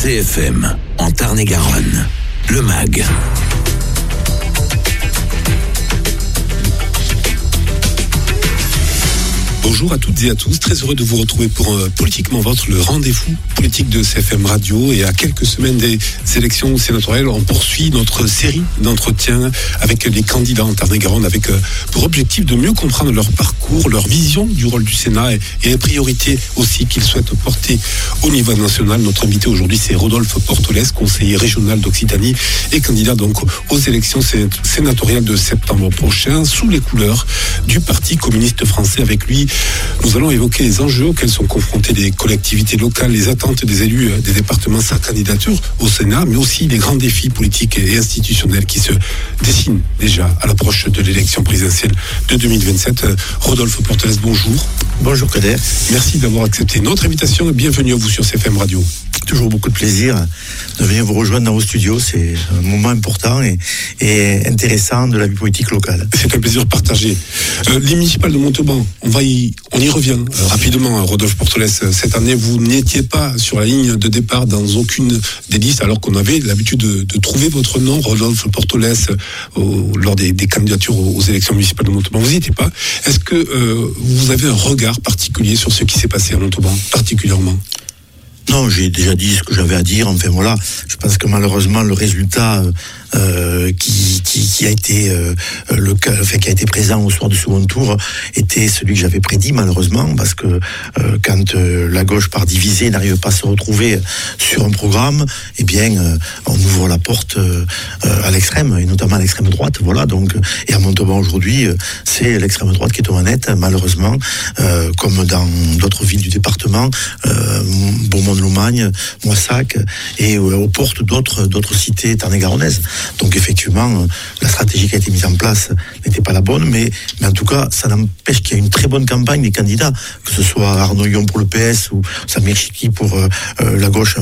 CFM, en Tarn-et-Garonne, le MAG. Bonjour à toutes et à tous, très heureux de vous retrouver pour Politiquement Votre, le rendez-vous politique de CFM Radio. Et à quelques semaines des élections sénatoriales, on poursuit notre série d'entretiens avec les candidats en Tarn-et-Garonne, avec pour objectif de mieux comprendre leur parcours, leur vision du rôle du Sénat et les priorités aussi qu'ils souhaitent porter au niveau national. Notre invité aujourd'hui, c'est Rodolphe Portolès, conseiller régional d'Occitanie et candidat donc aux élections sénatoriales de septembre prochain, sous les couleurs du Parti communiste français. Avec lui, nous allons évoquer les enjeux auxquels sont confrontées les collectivités locales, les attentes des élus des départements, sa candidature au Sénat, mais aussi les grands défis politiques et institutionnels qui se dessinent déjà à l'approche de l'élection présidentielle de 2027. Rodolphe Portolès, bonjour. Bonjour Kader. Merci d'avoir accepté notre invitation et bienvenue à vous sur CFM Radio. Toujours beaucoup de plaisir de venir vous rejoindre dans vos studios. C'est un moment important et intéressant de la vie politique locale. C'est un plaisir partagé. Les municipales de Montauban, on y revient rapidement. Rodolphe Portolès, cette année, vous n'étiez pas sur la ligne de départ dans aucune des listes, alors qu'on avait l'habitude de trouver votre nom, Rodolphe Portolès, lors des candidatures aux élections municipales de Montauban. Vous n'y étiez pas. Est-ce que vous avez un regard particulier sur ce qui s'est passé à Montauban, particulièrement ? Non, j'ai déjà dit ce que j'avais à dire. Enfin voilà, je pense que malheureusement le résultat qui a été qui a été présent au soir du second tour était celui que j'avais prédit, malheureusement, parce que quand la gauche par divisée n'arrive pas à se retrouver sur un programme, eh bien on ouvre la porte à l'extrême, et notamment à l'extrême droite. Voilà, donc, et à Montauban aujourd'hui, c'est l'extrême droite qui est aux manettes, malheureusement, comme dans d'autres villes du département, Beaumont-de-Lomagne, Moissac, et aux portes d'autres cités tarn-et-garonnaises. Donc effectivement, la stratégie qui a été mise en place n'était pas la bonne, mais en tout cas, ça n'empêche qu'il y a une très bonne campagne des candidats, que ce soit Arnaud Yon pour le PS ou Samir Chiki pour la gauche,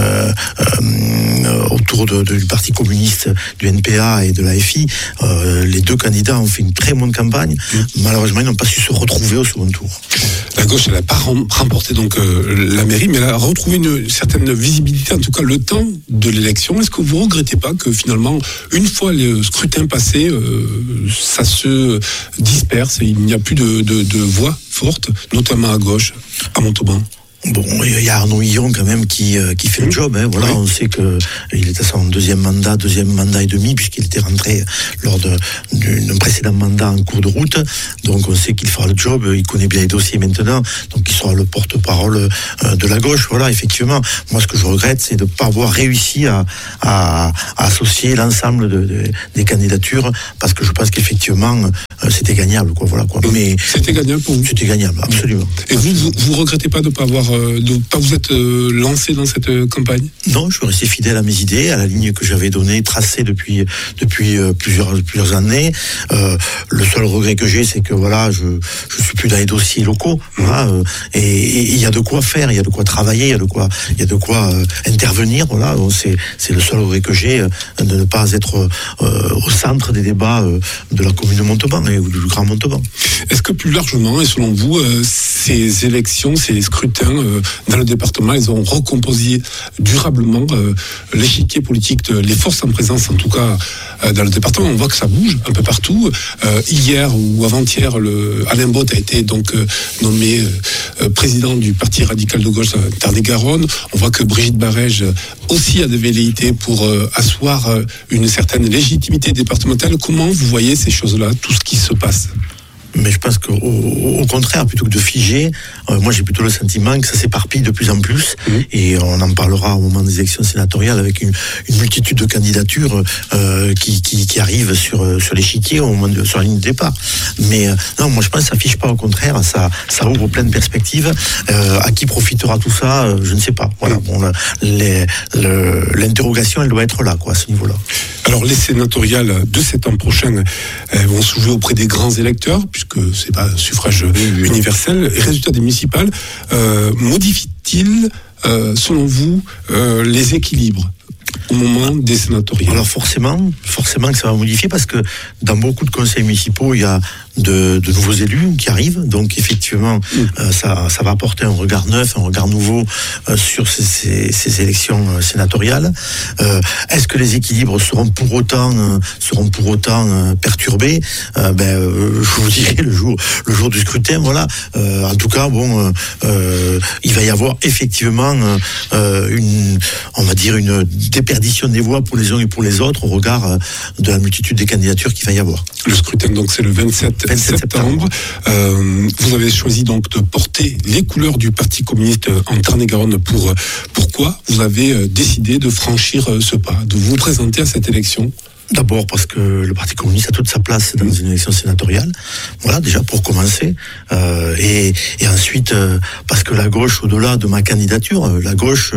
autour du Parti communiste, du NPA et de la FI. Les deux candidats ont fait une très bonne campagne. Malheureusement, ils n'ont pas su se retrouver au second tour. La gauche, elle n'a pas remporté donc la mairie, mais elle a retrouvé une certaine visibilité, en tout cas le temps de l'élection. Est-ce que vous ne regrettez pas que finalement, une fois le scrutin passé, ça se disperse et il n'y a plus de voix forte, notamment à gauche, à Montauban? Bon, il y a Arnaud Yon quand même qui fait le job. Hein. Voilà, oui. On sait que il est à son deuxième mandat et demi, puisqu'il était rentré lors d'un précédent mandat en cours de route. Donc on sait qu'il fera le job. Il connaît bien les dossiers maintenant, donc il sera le porte-parole de la gauche. Voilà, effectivement. Moi, ce que je regrette, c'est de ne pas avoir réussi à associer l'ensemble des candidatures, parce que je pense qu'effectivement c'était gagnable, quoi. Voilà, quoi. Mais c'était gagnable pour vous. C'était gagnable, absolument. Et vous regrettez pas de pas vous être lancé dans cette campagne? Non, je suis resté fidèle à mes idées, à la ligne que j'avais donnée, tracée depuis plusieurs années. Le seul regret que j'ai, c'est que voilà, je suis plus dans les dossiers locaux. Voilà, et il y a de quoi faire, il y a de quoi travailler, il y a de quoi intervenir. Voilà, donc c'est le seul regret que j'ai, de ne pas être au centre des débats de la commune de Montauban ou du Grand Montauban. Est-ce que plus largement, et selon vous, ces élections, ces scrutins dans le département, ils ont recomposé durablement l'échiquier politique, les forces en présence, en tout cas dans le département? On voit que ça bouge un peu partout. Hier ou avant-hier, Alain Botte a été donc nommé président du Parti radical de gauche Tarn-et-Garonne. On voit que Brigitte Barège aussi a des velléités pour asseoir une certaine légitimité départementale. Comment vous voyez ces choses-là, tout ce qui se passe? Mais je pense qu'au contraire, plutôt que de figer, moi j'ai plutôt le sentiment que ça s'éparpille de plus en plus, et on en parlera au moment des élections sénatoriales avec une multitude de candidatures qui arrivent sur l'échiquier au moment sur la ligne de départ. Mais non, moi je pense que ça fiche pas, au contraire, ça ouvre plein de perspectives. À qui profitera tout ça, je ne sais pas. Voilà, bon, l'interrogation, elle doit être là, quoi, à ce niveau-là. Alors les sénatoriales de septembre prochain vont se jouer auprès des grands électeurs, puisque c'est pas un suffrage universel. Les résultats des municipales modifient-ils, selon vous, les équilibres au moment des sénatoriales? Alors forcément que ça va modifier, parce que dans beaucoup de conseils municipaux, il y a de nouveaux élus qui arrivent. Donc effectivement, ça va apporter un regard neuf, un regard nouveau sur ces élections sénatoriales. Est-ce que les équilibres seront pour autant perturbés? Je vous dirai le jour du scrutin. Voilà. En tout cas, il va y avoir effectivement une déperdition des voix pour les uns et pour les autres au regard de la multitude des candidatures qu'il va y avoir. Le scrutin, donc, c'est le 27 septembre. Vous avez choisi donc de porter les couleurs du Parti communiste en Tarn-et-Garonne. Pourquoi vous avez décidé de franchir ce pas, de vous présenter à cette élection? D'abord parce que le Parti communiste a toute sa place dans une élection sénatoriale. Voilà, déjà pour commencer. Et ensuite, parce que la gauche, au-delà de ma candidature, la gauche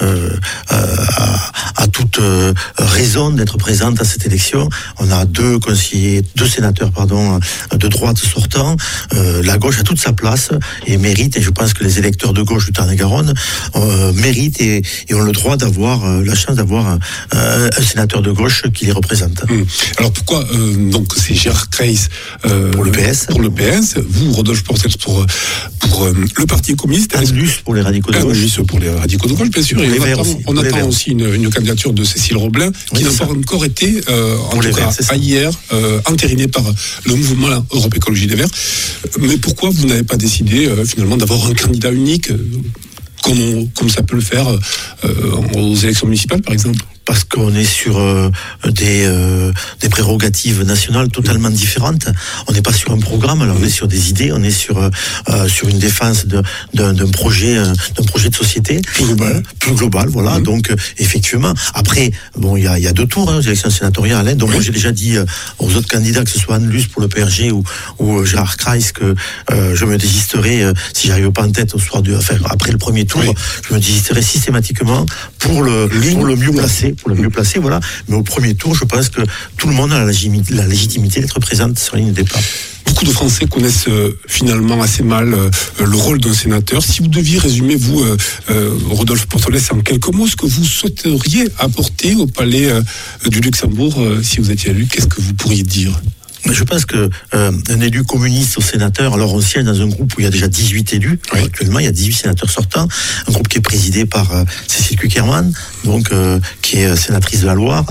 a toute raison d'être présente à cette élection. On a deux sénateurs de droite sortants. La gauche a toute sa place et mérite, et je pense que les électeurs de gauche du Tarn-et-Garonne méritent et ont le droit d'avoir la chance d'avoir un sénateur de gauche qui les représente. Alors pourquoi donc c'est Gérard Kreis pour le PS, vous Rodolphe Portel pour le Parti communiste, Anne-Luce pour les radicaux de gauche, pour les radicaux de gauche bien sûr, et on attend aussi une candidature de Cécile Roblin qui n'a pas encore été hier entérinée par le mouvement Europe Écologie des Verts. Mais pourquoi vous n'avez pas décidé finalement d'avoir un candidat unique comme ça peut le faire aux élections municipales par exemple? Parce qu'on est sur des prérogatives nationales totalement différentes. On n'est pas sur un programme, alors on est sur des idées, on est sur une défense d'un projet de société plus global, voilà. Donc effectivement, après, il y a deux tours aux élections sénatoriales. Donc moi j'ai déjà dit aux autres candidats, que ce soit Anne-Luce pour le PRG ou Gérard Kreis, que je me désisterai si j'arrive pas en tête après le premier tour, je me désisterai systématiquement pour le mieux placé. Pour le mieux placé, voilà. Mais au premier tour, je pense que tout le monde a la légitimité d'être présente sur la ligne de départ. Beaucoup de Français connaissent finalement assez mal le rôle d'un sénateur. Si vous deviez résumer, vous, Rodolphe Porteles, en quelques mots, ce que vous souhaiteriez apporter au Palais du Luxembourg si vous étiez élu, qu'est-ce que vous pourriez dire ? Je pense que un élu communiste au sénateur, alors on siège dans un groupe où il y a déjà 18 élus. Oui. Actuellement, il y a 18 sénateurs sortants. Un groupe qui est présidé par Cécile Cukierman, donc qui est sénatrice de la Loire.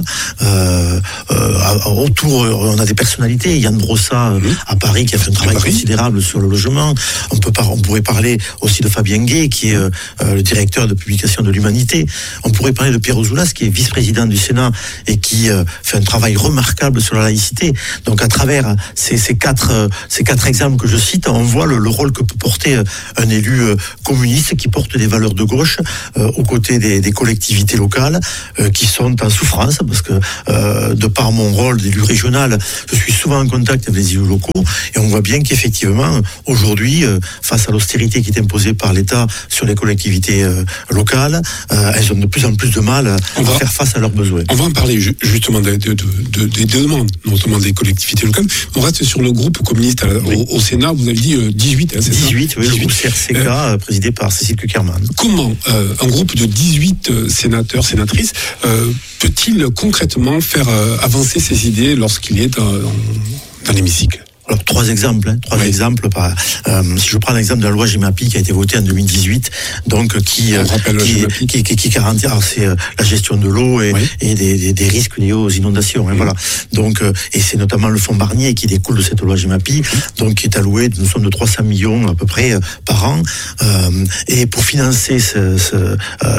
Autour, on a des personnalités. Yann Brossa à Paris qui a fait un travail considérable sur le logement. On pourrait parler aussi de Fabien Gay, qui est le directeur de publication de l'Humanité. On pourrait parler de Pierre Ouzoulas, qui est vice-président du Sénat et qui fait un travail remarquable sur la laïcité. Donc à travers ces quatre exemples que je cite, on voit le rôle que peut porter un élu communiste qui porte des valeurs de gauche aux côtés des collectivités locales qui sont en souffrance, parce que de par mon rôle d'élu régional, je suis souvent en contact avec les élus locaux et on voit bien qu'effectivement aujourd'hui, face à l'austérité qui est imposée par l'État sur les collectivités locales, elles ont de plus en plus de mal à faire face à leurs besoins. On va en parler justement des demandes, notamment des collectivités locales. On reste sur le groupe communiste au Sénat. Vous avez dit 18, c'est 18, ça? Oui, 18, le groupe CRCK, présidé par Cécile Cukierman. Comment un groupe de 18 sénateurs, sénatrices, peut-il concrètement faire avancer ses idées lorsqu'il est dans l'hémicycle? Alors, trois exemples. Si je prends l'exemple de la loi GEMAPI qui a été votée en 2018, donc qui garantit, c'est la gestion de l'eau et des risques liés aux inondations. Voilà. Donc, et c'est notamment le fonds Barnier qui découle de cette loi GEMAPI, donc qui est alloué d'une somme de 300 millions à peu près par an. Et pour financer ce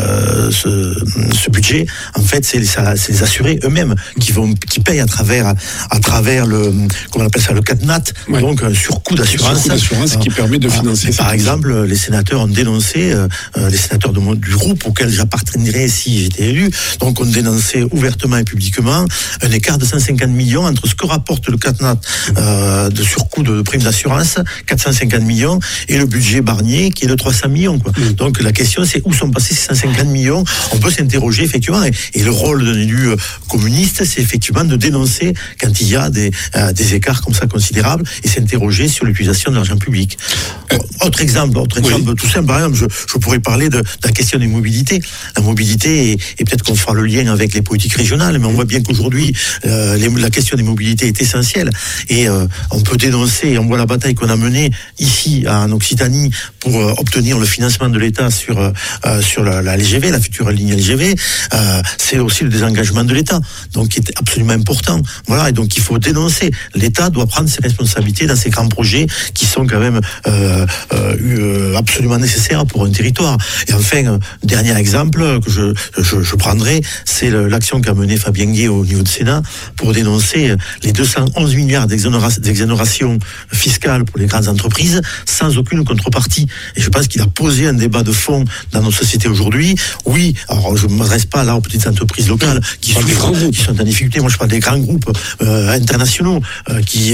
budget, en fait, c'est les assurés eux-mêmes qui payent à travers comment on appelle ça, le CatNat. Donc un surcoût d'assurance qui permet de financer. Par exemple, les sénateurs ont dénoncé, les sénateurs du groupe auquel j'appartiendrais si j'étais élu, donc ont dénoncé ouvertement et publiquement un écart de 150 millions entre ce que rapporte le CatNat de surcoût de prime d'assurance, 450 millions, et le budget Barnier qui est de 300 millions. Donc la question c'est où sont passés ces 150 millions. On peut s'interroger effectivement, et le rôle d'un élu communiste, c'est effectivement de dénoncer quand il y a des écarts comme ça considérables désirables et s'interroger sur l'utilisation de l'argent public. Autre exemple tout simple, par exemple, je pourrais parler de la question des mobilités. La mobilité, et peut-être qu'on fera le lien avec les politiques régionales, mais on voit bien qu'aujourd'hui, la question des mobilités est essentielle. Et on peut dénoncer, on voit la bataille qu'on a menée ici, en Occitanie, pour obtenir le financement de l'État sur la LGV, la future ligne LGV. C'est aussi le désengagement de l'État, donc qui est absolument important. Voilà, et donc il faut dénoncer. L'État doit prendre ses responsabilités dans ces grands projets qui sont quand même absolument nécessaires pour un territoire. Et enfin, dernier exemple que je prendrai, c'est l'action qu'a menée Fabien Gay au niveau du Sénat pour dénoncer les 211 milliards d'exonération fiscale pour les grandes entreprises sans aucune contrepartie. Et je pense qu'il a posé un débat de fond dans notre société aujourd'hui. Oui, alors je ne m'adresse pas là aux petites entreprises locales qui sont en difficulté. Moi, je parle des grands groupes internationaux qui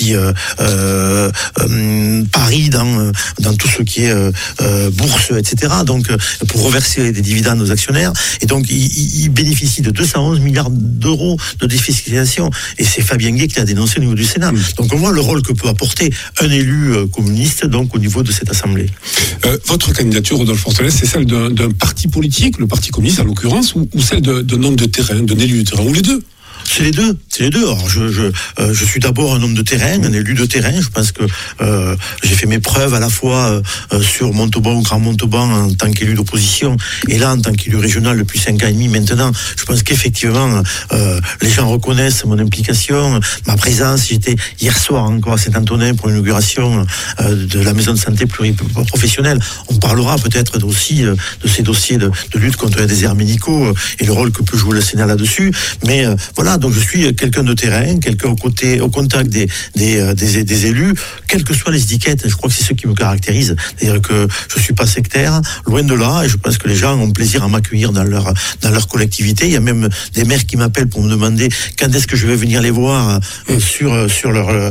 parient dans tout ce qui est bourse, etc. Donc, pour reverser des dividendes aux actionnaires. Et donc, ils bénéficient de 211 milliards d'euros de défiscalisation. Et c'est Fabien Gay qui l'a dénoncé au niveau du Sénat. Donc, on voit le rôle que peut apporter un élu communiste, donc, au niveau de cette Assemblée. Votre candidature, Rodolphe Portalès, c'est celle d'un parti politique, le Parti communiste en l'occurrence, ou celle d'un homme de terrain, d'un élu de terrain, ou les deux? C'est les deux. Alors, je suis d'abord un homme de terrain, un élu de terrain. Je pense que j'ai fait mes preuves à la fois sur Montauban ou Grand Montauban en tant qu'élu d'opposition, et là en tant qu'élu régional depuis 5 ans et demi maintenant. Je pense qu'effectivement les gens reconnaissent mon implication, ma présence. J'étais hier soir encore à Saint-Antonin pour l'inauguration de la maison de santé pluriprofessionnelle. On parlera peut-être aussi de ces dossiers de lutte contre les déserts médicaux et le rôle que peut jouer le Sénat là-dessus. Mais voilà. Donc je suis quelqu'un de terrain, quelqu'un au contact des élus, quelles que soient les étiquettes. Je crois que c'est ce qui me caractérise. C'est-à-dire que je suis pas sectaire, loin de là, et je pense que les gens ont plaisir à m'accueillir dans leur collectivité. Il y a même des maires qui m'appellent pour me demander quand est-ce que je vais venir les voir sur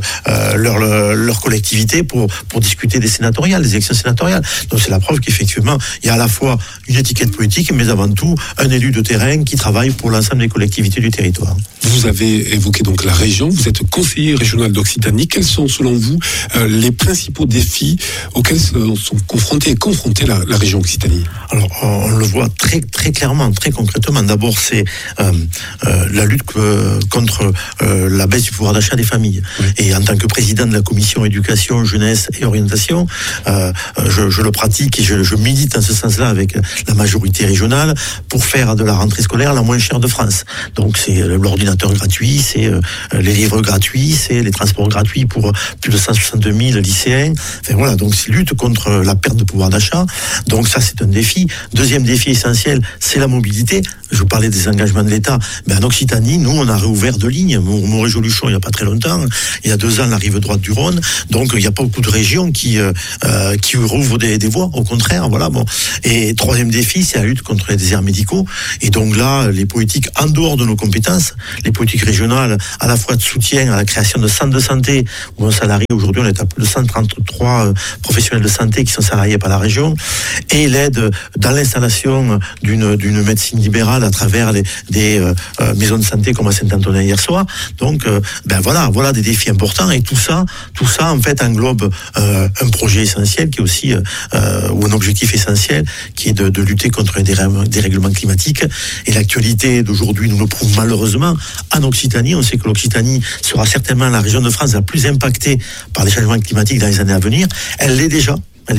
leur collectivité pour discuter des sénatoriales, des élections sénatoriales. Donc c'est la preuve qu'effectivement, il y a à la fois une étiquette politique, mais avant tout, un élu de terrain qui travaille pour l'ensemble des collectivités du territoire. Vous avez évoqué donc la région, vous êtes conseiller régional d'Occitanie. Quels sont selon vous les principaux défis auxquels sont confrontée la région Occitanie? Alors on le voit très très clairement, très concrètement. D'abord c'est la lutte contre la baisse du pouvoir d'achat des familles. Oui. Et en tant que président de la commission éducation, jeunesse et orientation, je le pratique et je milite en ce sens-là avec la majorité régionale pour faire de la rentrée scolaire la moins chère de France. Donc c'est l'ordinateur gratuit, c'est les livres gratuits, c'est les transports gratuits pour plus de 162 000 lycéens. Enfin voilà, donc c'est lutte contre la perte de pouvoir d'achat. Donc ça c'est un défi. Deuxième défi essentiel, c'est la mobilité. Je vous parlais des engagements de l'État. Mais en Occitanie, nous, on a réouvert 2 lignes. Montréal-Luchon, il n'y a pas très longtemps. Il y a 2 ans, la rive droite du Rhône. Donc, il n'y a pas beaucoup de régions qui rouvrent des voies. Au contraire, voilà. Bon. Et troisième défi, c'est la lutte contre les déserts médicaux. Et donc là, les politiques en dehors de nos compétences, les politiques régionales, à la fois de soutien à la création de centres de santé, où un salarié, aujourd'hui, on est à plus de 133 professionnels de santé qui sont salariés par la région, et l'aide dans l'installation d'une médecine libérale à travers des maisons de santé comme à Saint-Antonin hier soir. Donc, voilà des défis importants, et tout ça en fait englobe un projet essentiel qui est aussi ou un objectif essentiel qui est de lutter contre les dérèglements climatiques. Et l'actualité d'aujourd'hui nous le prouve malheureusement. En Occitanie, on sait que l'Occitanie sera certainement la région de France la plus impactée par les changements climatiques dans les années à venir. Elle l'est déjà.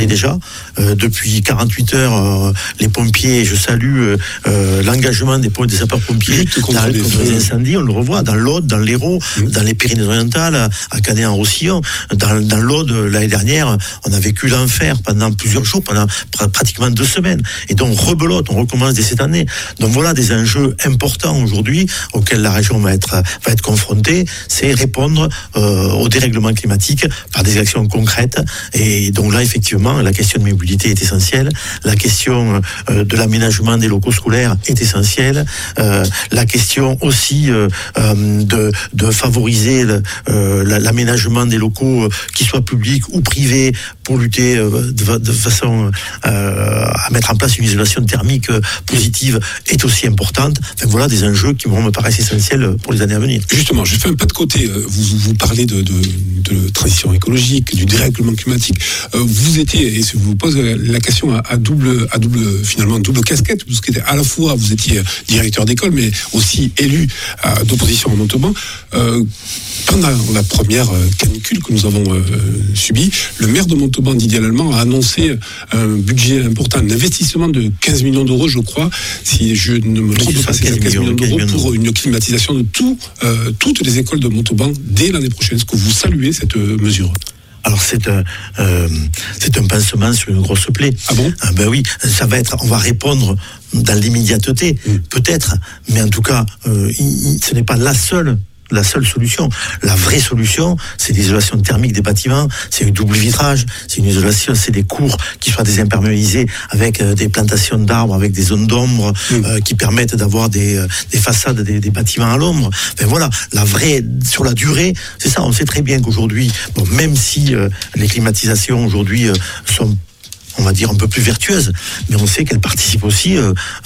Depuis 48 heures, les pompiers, je salue l'engagement des sapeurs-pompiers dans les incendies. On le revoit dans l'Aude, dans l'Hérault, dans les Pyrénées-Orientales, à Canet-en-Roussillon. Dans l'Aude, l'année dernière, on a vécu l'enfer pendant plusieurs jours, pendant pratiquement 2 semaines. Et donc, rebelote, on recommence dès cette année. Donc voilà des enjeux importants aujourd'hui auxquels la région va être confrontée. C'est répondre au dérèglement climatique par des actions concrètes. Et donc là, effectivement, effectivement, la question de mobilité est essentielle, la question de l'aménagement des locaux scolaires est essentielle, la question aussi de favoriser l'aménagement des locaux, qu'ils soient publics ou privés, pour lutter de façon à mettre en place une isolation thermique positive est aussi importante. Enfin, voilà des enjeux qui me paraissent essentiels pour les années à venir. Justement, je fais un pas de côté. Vous parlez de transition écologique, du dérèglement climatique. Vous étiez, et je vous pose la question à double casquette, parce que à la fois vous étiez directeur d'école, mais aussi élu d'opposition à Montauban. Pendant la première canicule que nous avons subie, le maire de Montauban, Didier Lallemand, a annoncé un budget important, un investissement de 15 millions d'euros, je crois, si je ne me trompe pas, c'est 15 millions d'euros pour une climatisation de toutes les écoles de Montauban dès l'année prochaine. Est-ce que vous saluez cette mesure ? Alors c'est un pansement sur une grosse plaie. Ah bon ? Ben oui, ça va être. On va répondre dans l'immédiateté, peut-être, mais en tout cas, ce n'est pas la seule solution. La vraie solution, c'est l'isolation thermique des bâtiments, c'est une double vitrage, c'est une isolation, c'est des cours qui soient désimperméabilisés avec des plantations d'arbres, avec des zones d'ombre qui permettent d'avoir des façades, des bâtiments à l'ombre. Enfin voilà, la vraie, sur la durée, c'est ça. On sait très bien qu'aujourd'hui, même si les climatisations aujourd'hui sont, on va dire, un peu plus vertueuse, mais on sait qu'elle participe aussi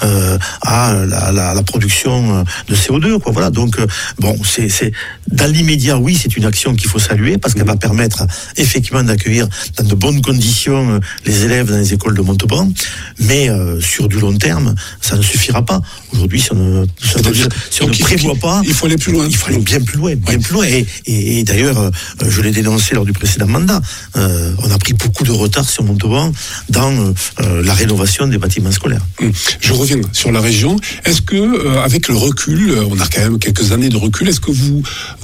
à la production de CO2, quoi. Voilà. Donc c'est dans l'immédiat, oui, c'est une action qu'il faut saluer parce qu'elle va permettre effectivement d'accueillir dans de bonnes conditions les élèves dans les écoles de Montauban, mais sur du long terme, ça ne suffira pas. Aujourd'hui, si on ne prévoit pas, il faut aller plus loin. Il faut aller bien plus loin. Et d'ailleurs, je l'ai dénoncé lors du précédent mandat. On a pris beaucoup de retard sur Montauban dans la rénovation des bâtiments scolaires. Je reviens sur la région. Est-ce que, avec le recul, on a quand même quelques années de recul, est-ce que vous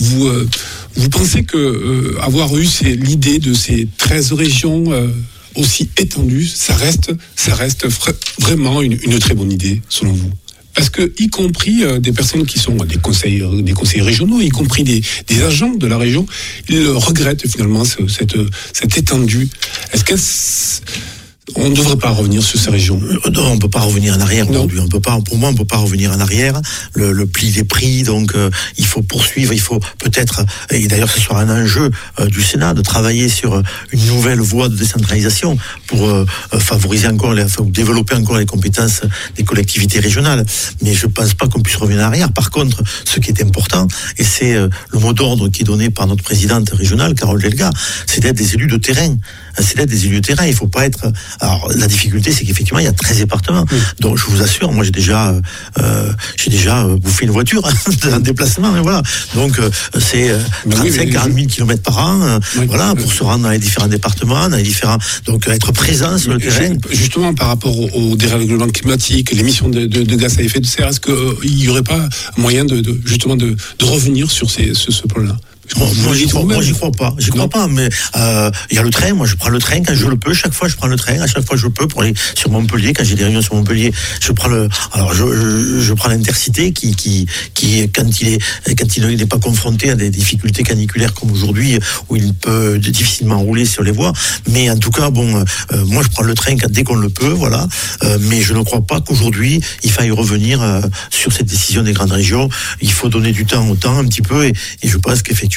pensez que avoir eu l'idée de ces 13 régions aussi étendues, ça reste vraiment une très bonne idée, selon vous ? Parce que, y compris des personnes qui sont des conseillers régionaux, y compris des agents de la région, ils regrettent finalement cette étendue. Est-ce que on ne devrait pas revenir sur ces régions? Non, on ne peut pas revenir en arrière aujourd'hui. Pour moi, on ne peut pas revenir en arrière. Le pli des prix, donc il faut poursuivre, il faut peut-être, et d'ailleurs ce sera un enjeu du Sénat, de travailler sur une nouvelle voie de décentralisation pour favoriser encore, développer encore les compétences des collectivités régionales. Mais je ne pense pas qu'on puisse revenir en arrière. Par contre, ce qui est important, et c'est le mot d'ordre qui est donné par notre présidente régionale, Carole Delga, c'est d'être des élus de terrain. C'est d'être des élus de terrain. Il ne faut pas être... Alors, la difficulté, c'est qu'effectivement, il y a 13 départements. Donc, je vous assure, moi, j'ai déjà bouffé une voiture d'un déplacement, mais voilà. Donc, c'est 35-40 000 km par an, voilà, pour se rendre dans les différents départements, donc, être présent sur le terrain. Justement, par rapport au dérèglement climatique, l'émission de gaz à effet de serre, est-ce qu'il n'y aurait pas moyen de revenir sur ce plan-là? Moi, j'y crois pas, mais il y a le train. Moi, je prends le train quand je le peux. Chaque fois, je prends le train. À chaque fois, je peux pour aller sur Montpellier. Quand j'ai des réunions sur Montpellier, je prends je prends l'Intercité qui quand il n'est pas confronté à des difficultés caniculaires comme aujourd'hui, où il peut difficilement rouler sur les voies. Mais en tout cas, moi, je prends le train dès qu'on le peut, voilà. Mais je ne crois pas qu'aujourd'hui, il faille revenir sur cette décision des grandes régions. Il faut donner du temps au temps un petit peu, et je pense qu'effectivement,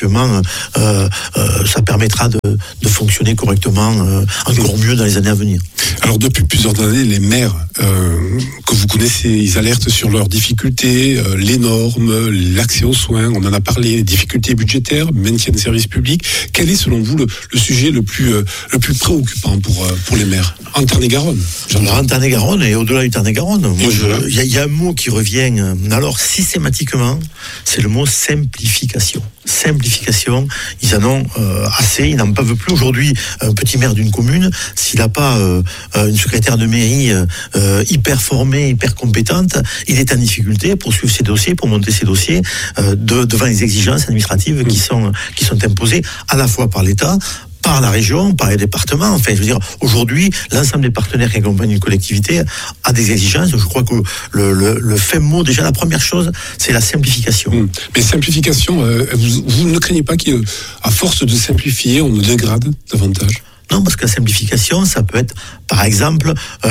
ça permettra de fonctionner correctement encore mieux dans les années à venir. Alors depuis plusieurs années, les maires que vous connaissez, ils alertent sur leurs difficultés, les normes, l'accès aux soins, on en a parlé, les difficultés budgétaires, maintien des services publics. Quel est selon vous le sujet le plus préoccupant pour les maires en Tarn-et-Garonne? En Tarn-et-Garonne et au-delà du Tarn-et-Garonne, il y a un mot qui revient alors systématiquement, c'est le mot simplification. Simplification, ils en ont assez, ils n'en peuvent plus. Aujourd'hui, un petit maire d'une commune, s'il n'a pas une secrétaire de mairie hyper formée, hyper compétente, il est en difficulté pour suivre ses dossiers, pour monter ses dossiers devant les exigences administratives qui sont imposées à la fois par l'État, par la région, par les départements. Enfin, je veux dire, aujourd'hui, l'ensemble des partenaires qui accompagnent une collectivité a des exigences. Je crois que le fait mot, déjà, la première chose, c'est la simplification. Mais simplification, vous ne craignez pas qu'à force de simplifier, on nous dégrade davantage? Non, parce que la simplification, ça peut être, par exemple,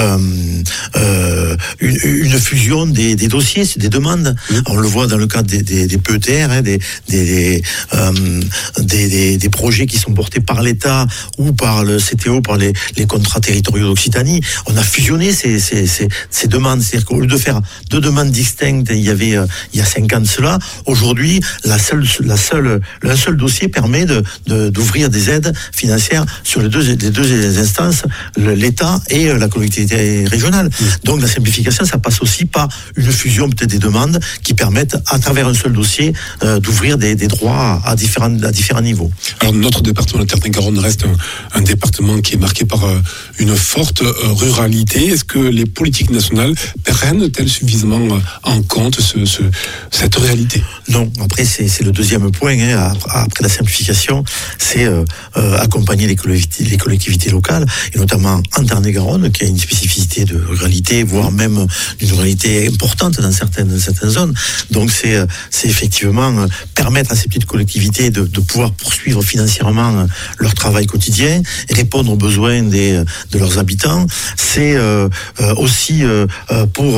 une fusion des dossiers, c'est des demandes. On le voit dans le cadre des PETR, des projets qui sont portés par l'État ou par le CTO, par les contrats territoriaux d'Occitanie. On a fusionné ces demandes. C'est-à-dire qu'au lieu de faire deux demandes distinctes, il y a 5 ans de cela, aujourd'hui, un seul dossier permet d'ouvrir des aides financières sur les deux instances, l'État et la collectivité régionale. Donc la simplification, ça passe aussi par une fusion peut-être des demandes qui permettent, à travers un seul dossier, d'ouvrir des droits à différents niveaux. Alors notre département, la Tarn-et-Garonne, reste un département qui est marqué par une forte ruralité. Est-ce que les politiques nationales prennent-elles suffisamment en compte cette réalité? Non, après c'est le deuxième point, après la simplification, c'est accompagner les collectivités locales, et notamment en Tarn-et-Garonne, qui a une spécificité de ruralité, voire même d'une ruralité importante dans certaines zones. Donc c'est effectivement permettre à ces petites collectivités de pouvoir poursuivre financièrement leur travail quotidien, et répondre aux besoins de leurs habitants. C'est aussi pour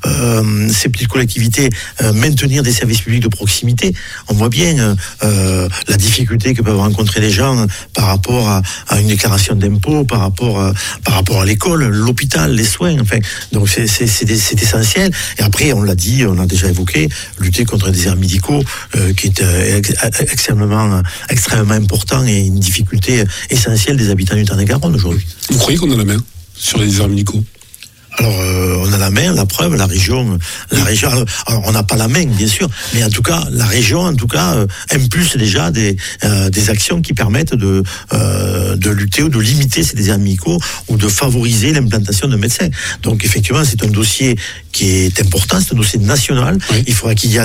ces petites collectivités maintenir des services publics de proximité. On voit bien la difficulté que peuvent rencontrer les gens par rapport à une déclaration d'impôt, par rapport à l'école, l'hôpital, les soins. Enfin, donc c'est essentiel. Et après, on l'a dit, on l'a déjà évoqué, lutter contre les déserts médicaux, qui est extrêmement important et une difficulté essentielle des habitants du Tarn-et-Garonne aujourd'hui. Vous croyez qu'on a la main sur les déserts médicaux? Alors, on a la main, la preuve, la région, alors, on n'a pas la main, bien sûr, mais en tout cas, la région, impulse déjà des actions qui permettent de lutter ou de limiter ces déserts médicaux ou de favoriser l'implantation de médecins. Donc, effectivement, c'est un dossier qui est important, c'est un dossier national. Oui. Il faudra qu'il y ait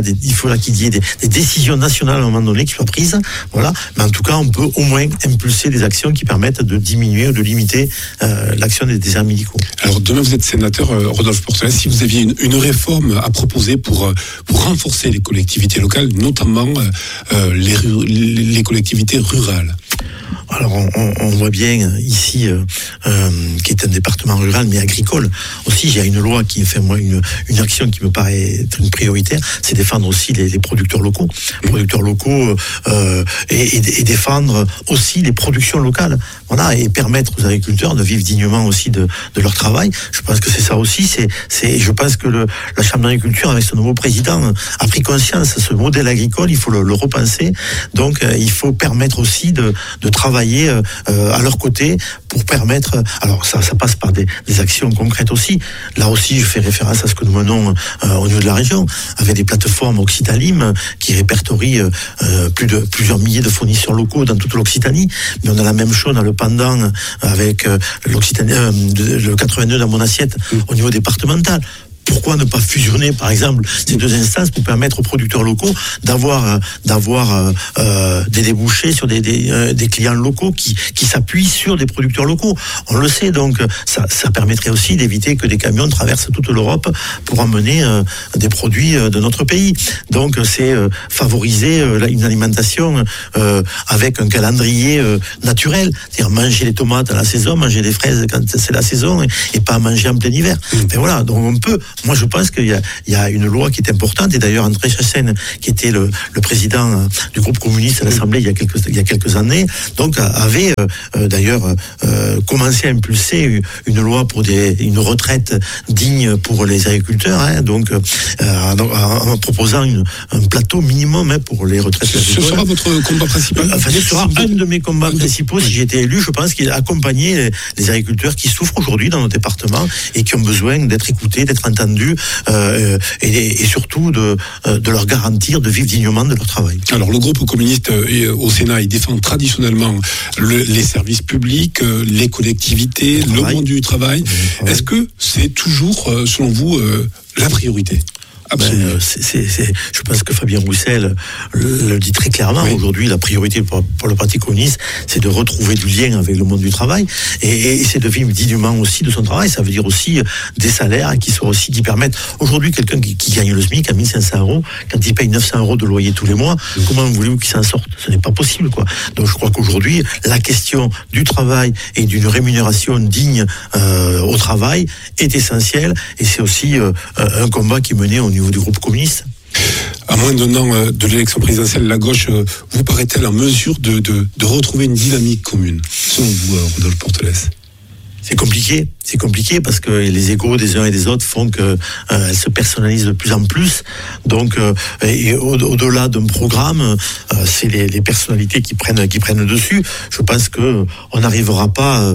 des décisions nationales à un moment donné qui soient prises. Voilà. Mais en tout cas, on peut au moins impulser des actions qui permettent de diminuer ou de limiter l'action des déserts médicaux. Alors, demain, vous êtes sénateur, Rodolphe Porcel, si vous aviez une réforme à proposer pour renforcer les collectivités locales, notamment les collectivités rurales. Alors on voit bien ici, qui est un département rural mais agricole. Aussi, il y a une loi qui fait moi une action qui me paraît être une prioritaire, c'est défendre aussi les producteurs locaux, et défendre aussi les productions locales. Voilà, et permettre aux agriculteurs de vivre dignement aussi de leur travail. Je pense que c'est ça aussi. Je pense que la Chambre d'agriculture, avec son nouveau président, a pris conscience de ce modèle agricole. Il faut le repenser. Donc, il faut permettre aussi de travailler à leur côté pour permettre. Alors, ça passe par des actions concrètes aussi. Là aussi, je fais référence à ce que nous menons au niveau de la région, avec des plateformes Occitalim qui répertorient plusieurs milliers de fournisseurs locaux dans toute l'Occitanie. Mais on a la même chose dans le pendant avec l'Occitanie, le 82 dans mon assiette au niveau départemental. Pourquoi ne pas fusionner, par exemple, ces deux instances pour permettre aux producteurs locaux d'avoir des débouchés sur des clients locaux qui s'appuient sur des producteurs locaux. On le sait, donc ça permettrait aussi d'éviter que des camions traversent toute l'Europe pour emmener des produits de notre pays. Donc c'est favoriser une alimentation avec un calendrier naturel, c'est-à-dire manger les tomates à la saison, manger des fraises quand c'est la saison et pas manger en plein hiver. Et voilà, donc on peut. Moi, je pense qu'il y a une loi qui est importante, et d'ailleurs André Chassaigne, qui était le président du groupe communiste à l'Assemblée il y a quelques années, donc avait d'ailleurs commencé à impulser une loi pour une retraite digne pour les agriculteurs, donc en proposant un plateau minimum pour les retraites agricoles. Ce sera votre combat principal? Ce sera un de mes combats principaux si j'étais élu. Je pense qu'il accompagner les agriculteurs qui souffrent aujourd'hui dans nos départements et qui ont besoin d'être écoutés, d'être entendus, et surtout de leur garantir de vivre dignement de leur travail. Alors le groupe communiste au Sénat, il défend traditionnellement les services publics, les collectivités, le monde du travail. Est-ce que c'est toujours, selon vous, la priorité Absolument. Je pense que Fabien Roussel le dit très clairement. Oui. Aujourd'hui, la priorité pour le Parti communiste, c'est de retrouver du lien avec le monde du travail et c'est de vivre dignement aussi de son travail. Ça veut dire aussi des salaires qui permettent. Aujourd'hui, quelqu'un qui gagne le SMIC à 1 500 €, quand il paye 900 € de loyer tous les mois, comment voulez-vous qu'il s'en sorte? Ce n'est pas possible, quoi. Donc je crois qu'aujourd'hui, la question du travail et d'une rémunération digne au travail est essentielle et c'est aussi un combat qui est mené au niveau du groupe communiste. À moins d'un an de l'élection présidentielle, la gauche vous paraît-elle en mesure de retrouver une dynamique commune, selon vous, Rodolphe Portelès? C'est compliqué parce que les égos des uns et des autres font que elles se personnalisent de plus en plus. Donc, et au-delà d'un programme, c'est les personnalités qui prennent le dessus. Je pense que on n'arrivera pas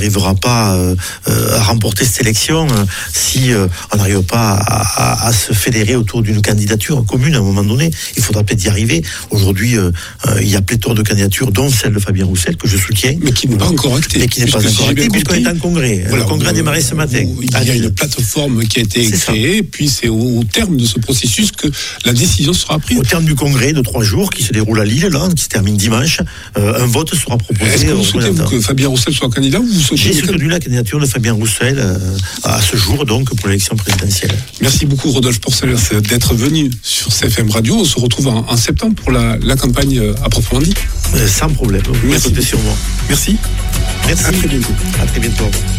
à remporter cette élection si on n'arrive pas à se fédérer autour d'une candidature commune à un moment donné. Il faudra peut-être y arriver. Aujourd'hui, il y a pléthore de candidatures, dont celle de Fabien Roussel que je soutiens, mais qui n'est pas encore actée. Puisqu'on est en congrès. Voilà, le congrès a démarré ce matin. Il y a une plateforme qui a été créée, puis c'est au terme de ce processus que la décision sera prise. Au terme du congrès de 3 jours qui se déroule à Lille, là, qui se termine dimanche, un vote sera proposé. Est-ce que vous souhaitez que Fabien Roussel soit candidat ou vous souhaitez... J'ai soutenu la candidature de Fabien Roussel à ce jour, donc, pour l'élection présidentielle. Merci beaucoup, Rodolphe Portelès, d'être venu sur CFM Radio. On se retrouve en septembre pour la campagne approfondie. Sans problème. Vous pouvez compter sur moi. Merci. À très bientôt.